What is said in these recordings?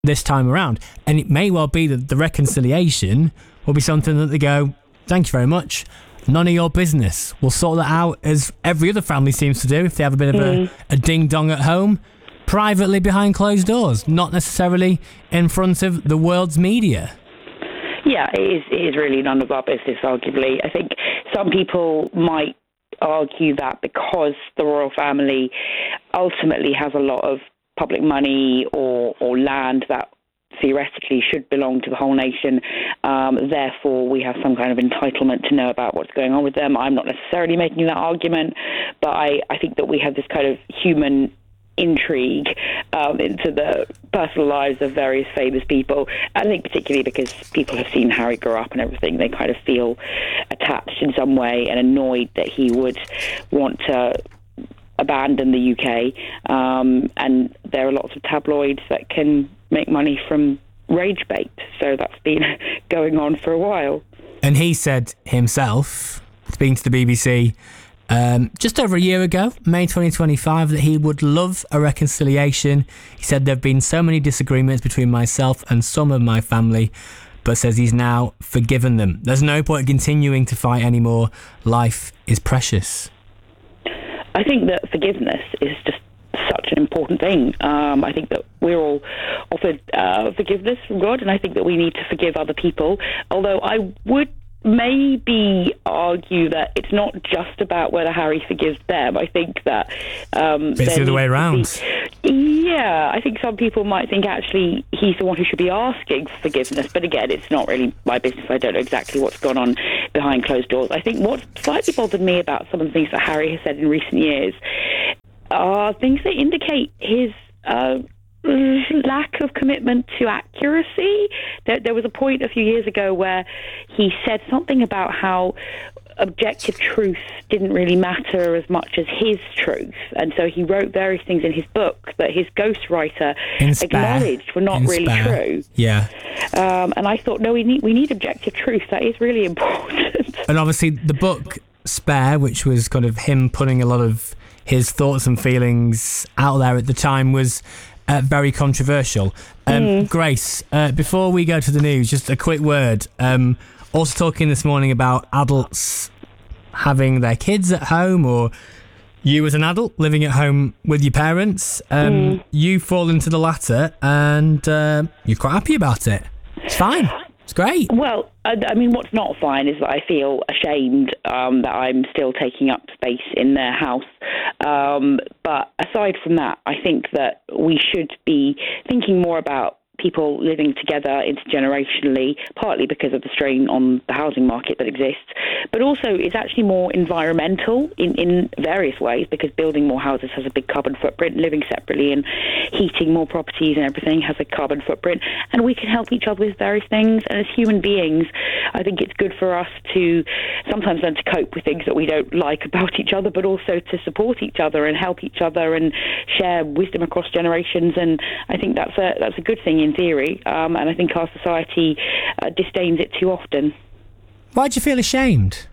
this time around. And it may well be that the reconciliation will be something that they go, thank you very much, none of your business. We'll sort that out, as every other family seems to do if they have a bit of a ding-dong at home, privately behind closed doors, not necessarily in front of the world's media. Yeah, it is really none of our business, arguably. I think some people might argue that because the royal family ultimately has a lot of public money or land that theoretically should belong to the whole nation, therefore we have some kind of entitlement to know about what's going on with them. I'm not necessarily making that argument, but I think that we have this kind of human intrigue into the personal lives of various famous people. I think particularly because people have seen Harry grow up and everything, they kind of feel attached in some way and annoyed that he would want to abandon the UK. And there are lots of tabloids that can make money from rage bait. So that's been going on for a while. And he said himself, speaking to the BBC, just over a year ago, May 2025, that he would love a reconciliation. He said there have been so many disagreements between myself and some of my family, but says he's now forgiven them. There's no point in continuing to fight anymore. Life is precious. I think that forgiveness is just such an important thing. I think that we're all offered forgiveness from God, and I think that we need to forgive other people. Although I would maybe argue that it's not just about whether Harry forgives them. I think that it's the other way around. I think some people might think actually he's the one who should be asking for forgiveness, but again, it's not really my business. I don't know exactly what's gone on behind closed doors. I think what slightly bothered me about some of the things that Harry has said in recent years are things that indicate his lack of commitment to accuracy. There was a point a few years ago where he said something about how objective truth didn't really matter as much as his truth, and so he wrote various things in his book that his ghostwriter acknowledged were not really true. Yeah. And I thought, no, we need objective truth. That is really important. And obviously the book Spare, which was kind of him putting a lot of his thoughts and feelings out there at the time, was very controversial. Grace, before we go to the news, just a quick word. Also talking this morning about adults having their kids at home, or you as an adult living at home with your parents. You fall into the latter, and you're quite happy about it. It's fine. It's great. Well, I mean, what's not fine is that I feel ashamed that I'm still taking up space in their house. But aside from that, I think that we should be thinking more about people living together intergenerationally, partly because of the strain on the housing market that exists, but also it's actually more environmental in various ways, because building more houses has a big carbon footprint, living separately and heating more properties and everything has a carbon footprint, and we can help each other with various things. And as human beings, I think it's good for us to sometimes learn to cope with things that we don't like about each other, but also to support each other and help each other and share wisdom across generations. And I think that's a good thing in theory, and I think our society disdains it too often. Why do you feel ashamed?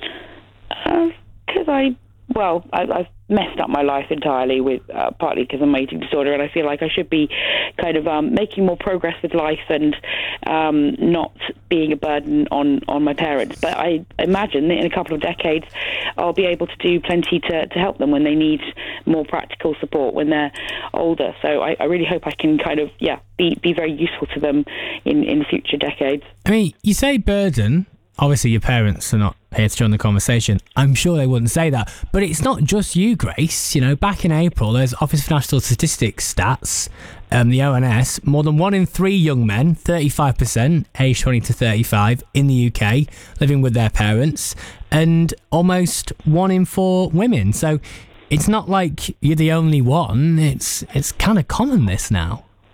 Because I've messed up my life entirely with partly because of my eating disorder, and I feel like I should be kind of making more progress with life and not being a burden on my parents. But I imagine that in a couple of decades I'll be able to do plenty to help them when they need more practical support when they're older. So I really hope I can kind of be very useful to them in future decades. I mean, you say burden. Obviously, your parents are not here to join the conversation. I'm sure they wouldn't say that. But it's not just you, Grace. You know, back in April, there's Office for National Statistics stats, the ONS, more than 1 in 3 young men, 35%, aged 20 to 35, in the UK, living with their parents, and almost 1 in 4 women. So it's not like you're the only one. It's kind of common, this now.